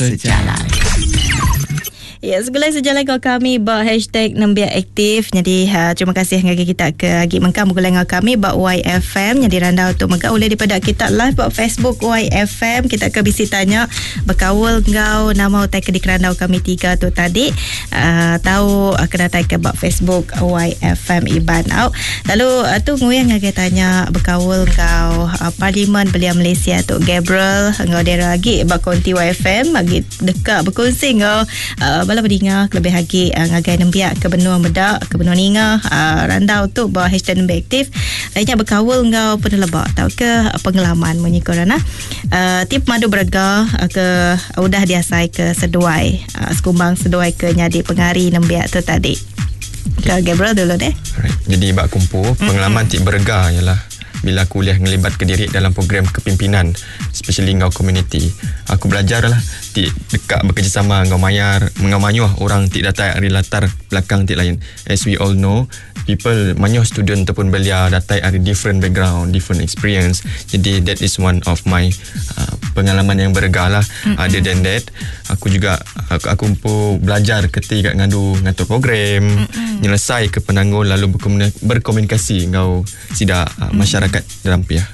sejalan. Ya, segala sejalan kau kami ba hashtag Nembiak Aktif. Jadi terima kasih ngagi kita ke agi mengkam gulang kami ba YFM. Jadi randa untuk mengkau boleh daripada kita live ba Facebook YFM. Kita ke bisi tanya berkawal ngau nama utai ke di kerandau kami 3 tu tadi. Tahu kena tai ke ba Facebook YFM Iban au. Lalu tu nguyang ngagi tanya berkawal ngau Parlimen Belia Malaysia tu Gabriel ngau dia lagi ba konti YFM bagi dekat berkongsi ngau bala berdinga lebih lagi ngagai nembiak ke benua medak ke benua ninga randau tu bawa hashtag Nembiak Aktif lainnya berkawal ngau penelebak tau ke pengalaman menyikorana tip madu berga ke udah diasai ke seduai sekumbang seduai ke nyadi pengari nembiak tu tadi ke Gabriel dulu deh. Alright. Jadi bak kumpul pengalaman tip berga ialah bila aku kuliah ngelibat ke diri dalam program kepimpinan especially ngau community. Aku belajar lah dekat bekerjasama ngau mayar mengau orang tidak datai dari latar belakang tidak lain. As we all know, people manyuh student ataupun belia datai dari different background, different experience. Jadi that is one of my pengalaman yang berharga lah. Other than that, aku juga aku pun belajar ketika ngatur program, nyelesai ke penanggung lalu berkomunikasi ngau sida masyarakat dalam pihak.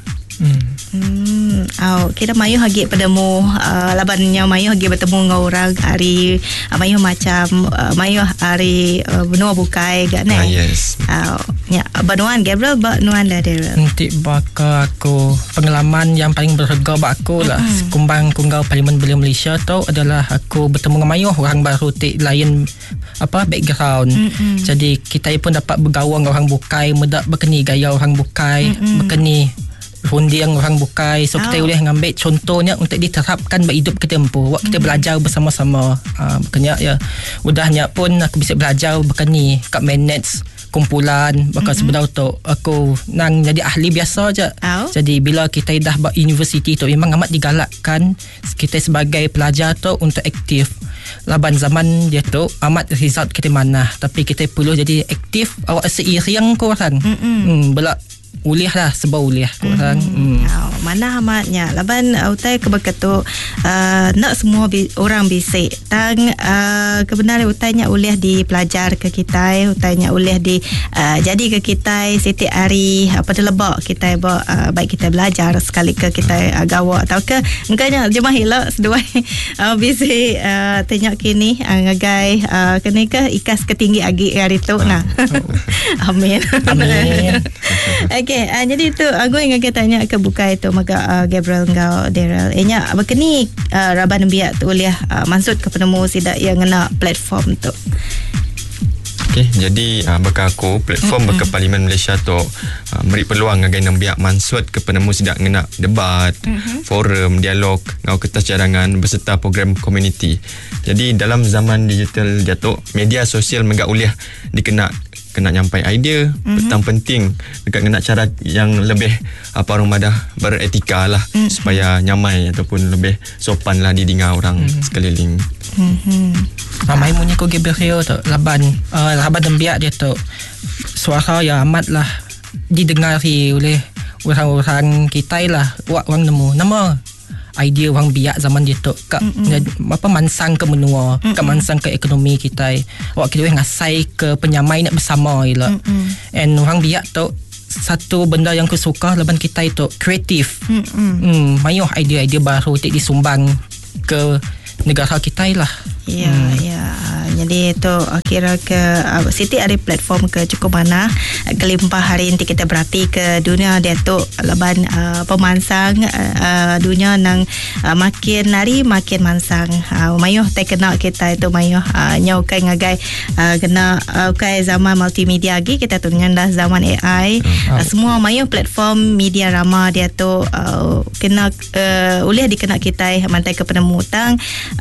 Kita mayuh lagi bertemu labannya mayuh lagi bertemu dengan orang hari mayuh macam mayuh hari benua bukai gak ne. Yes. Ya benuan Gabriel benuan dah dia. Nanti baka aku pengalaman yang paling berharga bak aku lah kumbang kunggau Parlimen Belia Malaysia tu adalah aku bertemu dengan mayuh orang baru lain background. Jadi kita pun dapat bergaul dengan orang bukai, medak berkeni gaya orang bukai, berkeni rundiang orang bukai. So kita boleh ngambil contohnya untuk diterapkan berhidup kita empu. Waktu kita belajar bersama-sama. Makanya ya udahnya pun aku bisa belajar berkeni kat manage kumpulan. Bakal sebenarnya tu aku nang jadi ahli biasa je. Jadi bila kita dah buat universiti tu memang amat digalakkan kita sebagai pelajar tu untuk aktif. Laban zaman dia tu amat result kita mana, tapi kita perlu jadi aktif awak seiring korang. Belak uliah lah sebab uliah korang. Mana amatnya laban utai kebeketu nak semua orang bisik tang kebenaran utainya uliah di pelajar ke kita utainya uliah di jadi ke kita setiap hari lebak kita baik kita belajar sekali ke kita gawa atau ke engkanya jemaah hilak seduai bisik tanya kini ngagai kena ke ikas ketinggi agi hari tu nah. Amin. Okay, jadi tu aku ingin tanya ke buka itu maka Gabriel ngau Daryl nya berkeni raban biak tu uliah maksud ke penemu sidak yang ngena platform tu. Okay, jadi baka aku platform baka Parlimen Malaysia tu beri peluang ngagai nembiak mansut ke penemu sidak ngena debat, forum, dialog ngau kertas cadangan beserta program community. Jadi dalam zaman digital jatuh media sosial megak uliah kena nyampai idea petang penting dekat kena cara yang lebih orang madah beretika lah supaya nyamai ataupun lebih sopan lah didengar orang sekeliling. Ramai punya ko Gabriel tu laban nembiak dia tu suara yang amat lah didengari oleh orang-orang kita lah. Orang nemu nama idea orang biak zaman dia tu kat mansang ke menua, kat mansang ke ekonomi kita. Awak kita ngasai ke penyamai nak bersama gila. And orang biak tu satu benda yang aku suka laban kita itu kreatif. Mayuh idea-idea baru untuk disumbang ke negara kita lah. Ya. Jadi itu kira ke Siti ada platform ke cukup mana kelimpah hari ini kita berarti ke dunia dia tu leban pemansang dunia nang makin hari makin mansang. Mayuh tak kena kita itu mayuh nyau kai ngagai kena kai zaman multimedia lagi kita tu dah zaman AI. Semua mayuh platform media ramah dia tu kena boleh dikena kita mantai ke penemu tang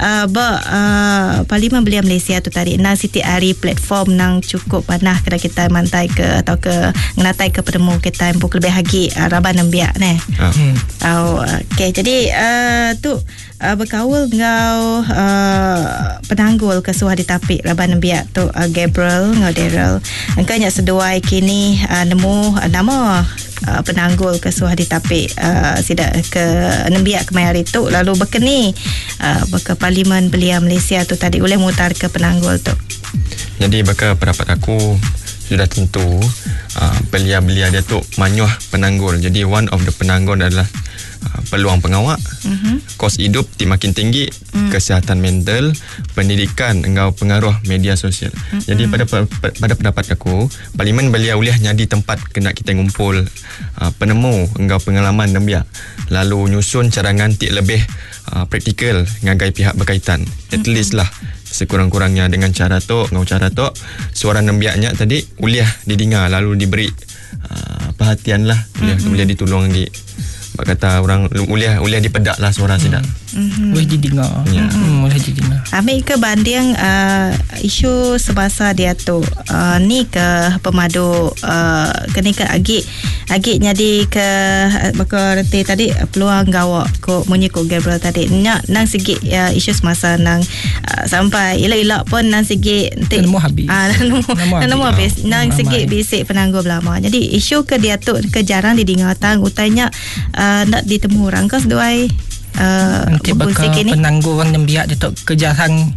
Parlimen Belia Malaysia tu tadi na siti hari platform nang cukup panah kena kita mantai ke atau ke ngelatai ke penemu kita empuk lebih lagi raban nembiak ne. Okay, jadi tu berkawal ngau penanggul ke suah ditapik raban nembiak tu Gabriel ngau Daryl engkanya seduai kini nemu nama penanggul ke suah ditapik sida ke nembiak kemayar itu lalu berkeni ke Parlimen Belia Malaysia tu tadi boleh mutar ke penanggul tu. Jadi bakal pendapat aku sudah tentu belia-belia dia tu manyuh penanggul. Jadi one of the penanggul adalah peluang pengawak, kos hidup makin tinggi, kesihatan mental, pendidikan, engkau pengaruh media sosial. Jadi pada pendapat aku, Parlimen Belia Uliah nyadi tempat kena kita ngumpul penemu engkau pengalaman nembiak, lalu nyusun carangan tik lebih praktikal ngagai pihak berkaitan. At least lah sekurang-kurangnya dengan cara tu suara nembiaknya tadi uliah didengar, lalu diberi perhatian lah, uliah ditolong lagi. Kata orang uliah dipedak lah suara sedap. Boleh didengar. Boleh didengar. Ambil ke banding isu semasa dia tu ni ke pemadu kini ke agik nyadi ke bakal reti tadi peluang gawak ko menyikut Gabriel tadi nang segi isu semasa nang sampai ilak pun nang segi nemu habis. Nemu habis nang segi bisik penangguh lama. Jadi isu ke dia tu ke jarang didengar tang utanya nak ditemu orang kau seduai nanti bakal penangguh orang nembiak dia tu kejarang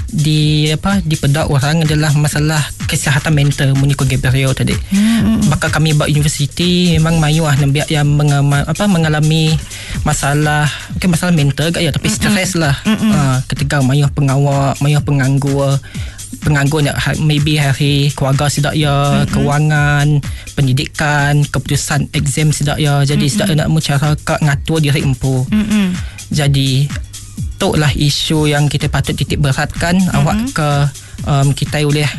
dipedak orang adalah masalah kesihatan mental menyikut Gabriel tadi. Bakal kami buat universiti memang mayu nembiak yang mengalami masalah masalah mental gak ya, tapi stres lah. Ketika mayu pengawak, mayu penganggur maybe hari keluarga sidak ya, kewangan, pendidikan, keputusan exam sidak ya. Jadi sidak nak masyarakat ngatur diri empu. Jadi tu lah isu yang kita patut titik beratkan. Awak ke kita boleh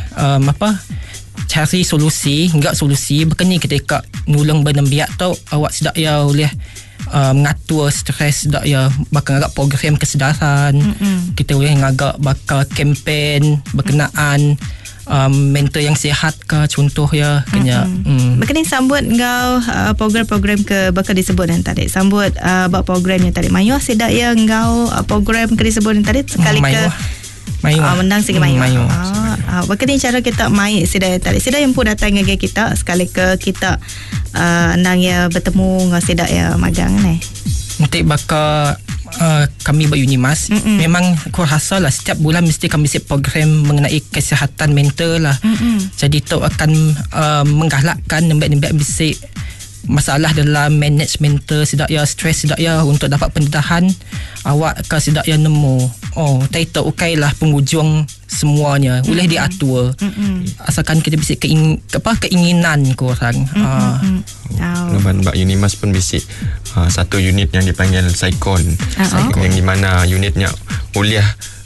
cari solusi, enggak solusi berkeni ketika nulung benembiak tu awak sidak ya boleh mengatur stres dak ya, bakal ngagak program kesedaran. Kita boleh ngagak bakal kempen berkenaan mental yang sihat ke contoh ya kena. Berkini sambut engkau program-program ke bakal disebut yang tadi. Sambut buat program yang tadi. Mayu sedak ya engkau program ke disebut yang tadi sekali ke menang segi mayu. Berkini cara kita main sedak yang tadi. Sedak yang pun datang dengan kita sekali ke kita nang ya bertemu dengan sedak ya magang ni. Nanti bakal kami buat Unimas. Memang aku rasa lah setiap bulan mesti kami set program mengenai kesihatan mental lah. Jadi tu akan menggalakkan nembak-nembak bisik masalah dalam manage mental sidak ya, stres sidak ya, untuk dapat pendedahan awak ke sidak ya nemu. Title okay lah penghujung semuanya boleh diatur. Asalkan kita bisik keinginan korang. Leban Mbak Unimas pun bisik satu unit yang dipanggil Saikon, yang di mana unitnya kuliah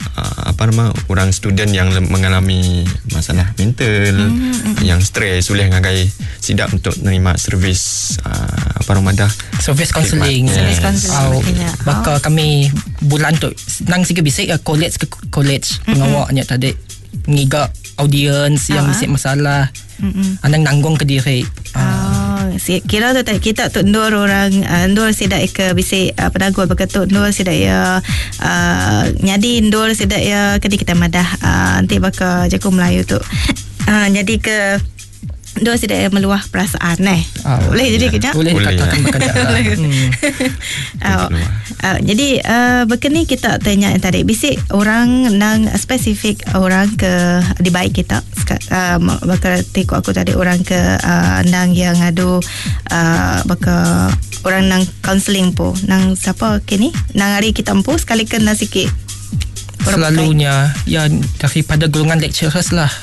orang student yang mengalami masalah mental, yang stres, boleh ngagai sidak untuk menerima servis servis counselling. Bakal kami bulan tu nang sikit bisik college pengawaknya tadi ngigak audience yang bisik masalah anang nanggung ke diri. Kira tu kita tu ndur orang ndur sidak ke bisik penagul beketuk ndur sidak ya nyadi ndur sidak ya kedi kita madah nanti bakal jago Melayu tu jadi ke ndur sidak ya meluah perasaan boleh jadi kejap boleh katakan jadi berkini kita tanya tadi bisik orang nang spesifik orang ke di baik kita bakal tengok aku tadi orang ke nang yang ngadu bakal orang nang counselling po nang siapa kini nang hari kita empu sekali kena sikit selalunya ya daripada golongan lecturers lah.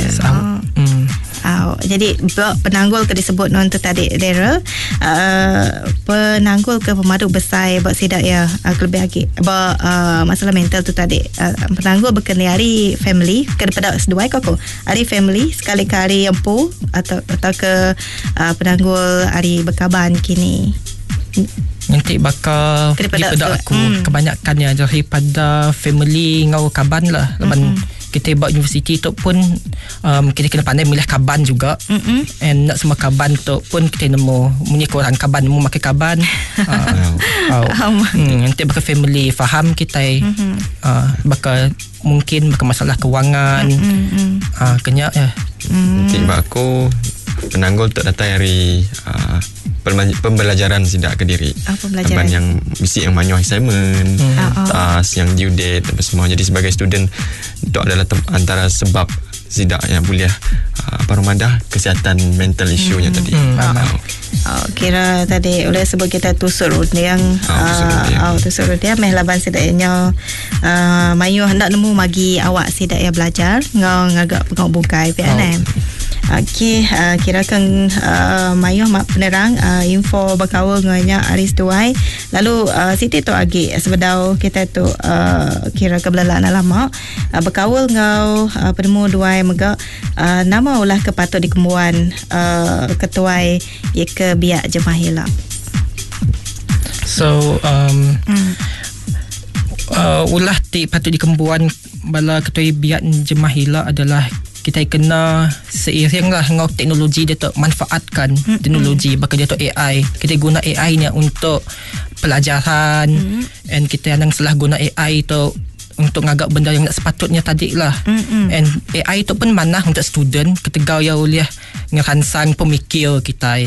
Jadi penanggul ke disebut non tu tadi Daryl penanggul ke pemadu besar buat sidak ya lebih lagi buat masalah mental tu tadi penanggul berkena hari family kepada seduai kau hari family sekali ke hari empu atau ke penanggul hari berkaban kini nanti bakal dipedak aku kebanyakannya daripada family ngau kaban lah. Leban kita buat universiti tu pun kita kena pandai milih kaban juga. And nak semua kaban tu pun kita nemu menyikut orang kaban nemu makan kaban. Nanti bakal family faham kita bakal mungkin bakal masalah kewangan kenyak ya. Nanti aku penanggul tu datang hari pembelajaran sidak ke diri. Pembelajaran yang mesti yang manual assignment, task yang due date apa semua. Jadi sebagai student itu adalah antara sebab sidak yang boleh Ramadah kesihatan mental issue-nya tadi. Kira tadi oleh sebab kita tusuk yang tusuk dia meh laban sidaknya mayu hendak nemu magi awak sidak ya belajar ngagak pengau bukai pian. Okey, kirakan mayu mak penerang info berkawal nganya Aris Tuai. Lalu Siti tu agi sebedau kita tu kira kebelalaan lama berkawal ngau penemu duai mega nama ulah kepatut dikembuan ketuai ia ke biak jemaah hilang. So ulah ti patut dikembuan bala ketuai biak jemaah hilang adalah kita kena seiring lah dengan teknologi dia tu manfaatkan teknologi bakal dia tu AI. Kita guna AI ni untuk pelajaran and kita yang salah guna AI tu untuk ngagak benda yang tak sepatutnya tadi lah. And AI tu pun manah untuk student ketegau ya oleh ngeransang pemikir kita.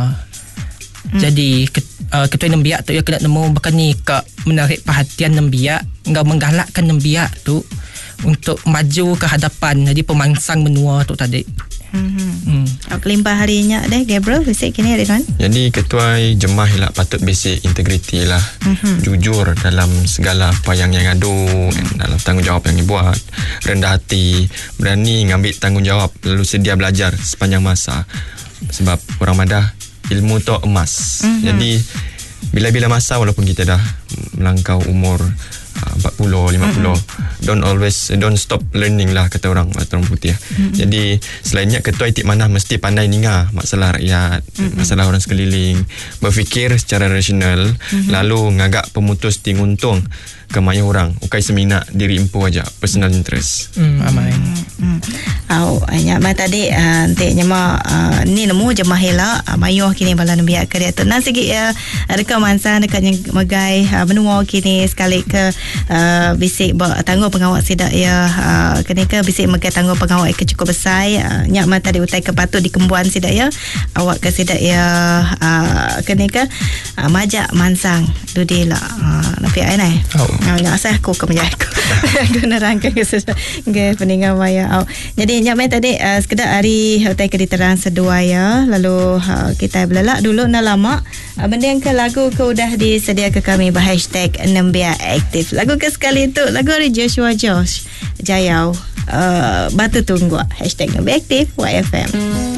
Jadi ketua nembiak tu ya kena nemu bakal ni kak menarik perhatian nembiak, ngau menggalakkan nembiak tu untuk maju ke hadapan. Jadi pemangsang menua tu tadi. Kelimpah harinya deh Gabriel basic kini Ridwan. Jadi ketua jemaah hilak patut basic integriti lah. Jujur dalam segala apa yang adu, dalam tanggungjawab yang dibuat, rendah hati, berani ngambil tanggungjawab, lalu sedia belajar sepanjang masa. Sebab Ramadah ilmu tu emas. Jadi bila-bila masa walaupun kita dah melangkau umur 40, 50, don't stop learning lah kata orang putih. Jadi selainnya ketua itik mana mesti pandai ninga masalah rakyat, masalah orang sekeliling, berfikir secara rasional, lalu ngagak pemutus tinguntung ke maya orang, ukai semina diri empu aja, personal interest. Amai. Hanya tadi nanti nyama ni nemu jemaah hela mayu kini bala nabiak ke dia tu. Nah sikit rekam mansa dekat yang magai menua kini sekali ke bisik tangguh pengawal sidak ya kini ke bisik magai tangguh pengawal ke cukup besar nyak ma tadi utai ke patut dikembuan sidak ya awak ke sidak ya kini ke majak mansang dudila nabi ai nai nyak asah aku ke majak aku guna rangka ke peningan maya. Jadi nyak mai tadi sekedar hari utai ke diterang sedua ya lalu kita belalak dulu nak lama benda yang ke lagu ke udah disedia ke kami #nembiak aktif. Lagu ke sekali tu lagu dari Joshua Josh Jayau Batu Tunggu #nembiak aktif YFM.